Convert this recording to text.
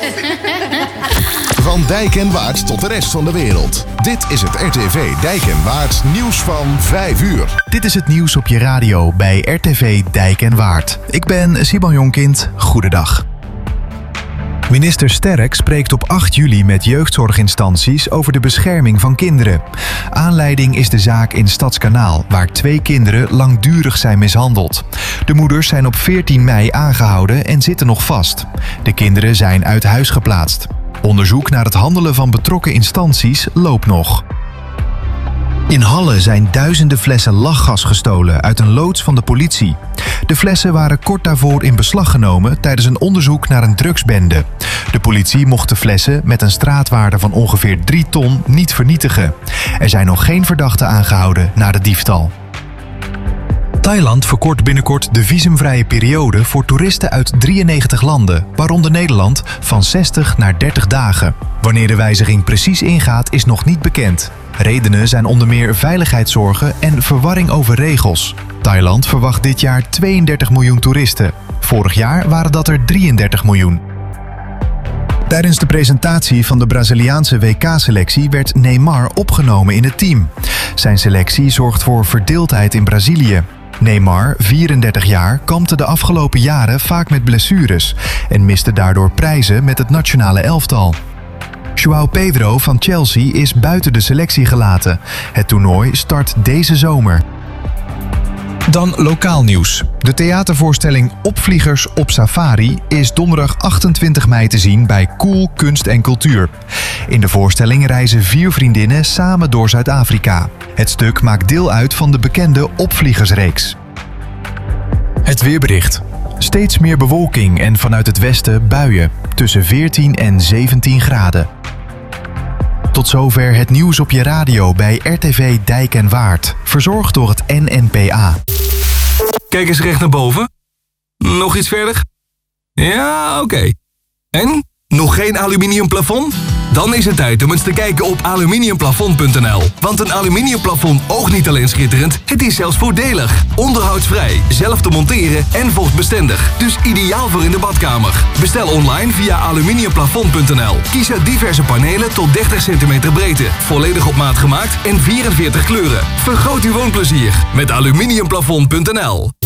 Van Dijk en Waard tot de rest van de wereld. Dit is het RTV Dijk en Waard nieuws van 5 uur. Dit is het nieuws op je radio bij RTV Dijk en Waard. Ik ben Simon Jonkind. Goedendag. Minister Sterk spreekt op 8 juli met jeugdzorginstanties over de bescherming van kinderen. Aanleiding is de zaak in Stadskanaal, waar 2 kinderen langdurig zijn mishandeld. De moeders zijn op 14 mei aangehouden en zitten nog vast. De kinderen zijn uit huis geplaatst. Onderzoek naar het handelen van betrokken instanties loopt nog. In Halle zijn duizenden flessen lachgas gestolen uit een loods van de politie. De flessen waren kort daarvoor in beslag genomen tijdens een onderzoek naar een drugsbende. De politie mocht de flessen met een straatwaarde van ongeveer 3 ton niet vernietigen. Er zijn nog geen verdachten aangehouden na de diefstal. Thailand verkort binnenkort de visumvrije periode voor toeristen uit 93 landen, waaronder Nederland, van 60 naar 30 dagen. Wanneer de wijziging precies ingaat is nog niet bekend. Redenen zijn onder meer veiligheidszorgen en verwarring over regels. Thailand verwacht dit jaar 32 miljoen toeristen. Vorig jaar waren dat er 33 miljoen. Tijdens de presentatie van de Braziliaanse WK-selectie werd Neymar opgenomen in het team. Zijn selectie zorgt voor verdeeldheid in Brazilië. Neymar, 34 jaar, kampte de afgelopen jaren vaak met blessures en miste daardoor prijzen met het nationale elftal. João Pedro van Chelsea is buiten de selectie gelaten. Het toernooi start deze zomer. Dan lokaal nieuws. De theatervoorstelling Opvliegers op Safari is donderdag 28 mei te zien bij Cool Kunst en Cultuur. In de voorstelling reizen 4 vriendinnen samen door Zuid-Afrika. Het stuk maakt deel uit van de bekende Opvliegersreeks. Het weerbericht. Steeds meer bewolking en vanuit het westen buien. Tussen 14 en 17 graden. Tot zover het nieuws op je radio bij RTV Dijk en Waard. Verzorgd door het NNPA. Kijk eens recht naar boven. Nog iets verder? Ja, oké. En? Nog geen aluminium plafond? Dan is het tijd om eens te kijken op aluminiumplafond.nl. Want een aluminiumplafond oogt niet alleen schitterend, het is zelfs voordelig. Onderhoudsvrij, zelf te monteren en vochtbestendig. Dus ideaal voor in de badkamer. Bestel online via aluminiumplafond.nl. Kies uit diverse panelen tot 30 cm breedte. Volledig op maat gemaakt en 44 kleuren. Vergroot uw woonplezier met aluminiumplafond.nl.